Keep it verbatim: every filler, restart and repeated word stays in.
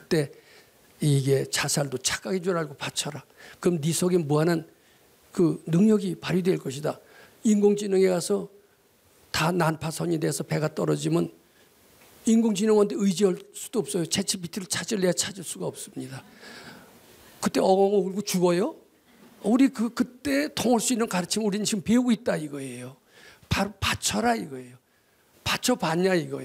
그때 이게 자살도 착각인 줄 알고 바쳐라. 그럼 네 속에 무한한 그 능력이 발휘될 것이다. 인공지능에 가서 다 난파선이 돼서 배가 떨어지면 인공지능한테 의지할 수도 없어요. 챗지피티를 찾을래야 찾을 수가 없습니다. 그때 엉엉 울고 죽어요? 우리 그, 그때 통할 수 있는 가르침 우리는 지금 배우고 있다 이거예요. 바로 바쳐라 이거예요. 바쳐봤냐 이거예요.